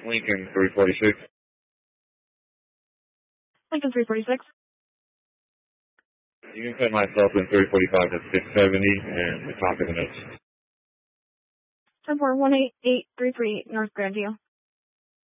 Lincoln 346. Lincoln 346. You can send myself in 345 to 670 and the top of the notes. 10-4 18833 North Grandview.